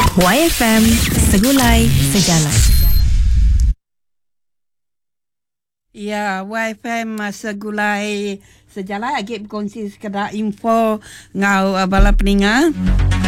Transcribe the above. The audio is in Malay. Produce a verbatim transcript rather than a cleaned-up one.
Y F M, segulai sejalan. Ya, Y F M segulai sejalan. Agak berkongsi sekedar info ngau abala peningat.